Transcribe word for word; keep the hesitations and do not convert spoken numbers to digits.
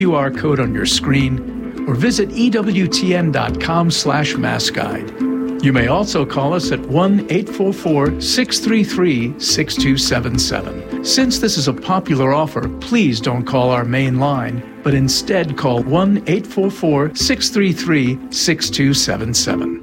Q R code on your screen or visit ewtn.com slash mass guide. You may also call us at one eight four four, six three three, six two seven seven. Since this is a popular offer, please don't call our main line, but instead call one eight four four, six three three, six two seven seven.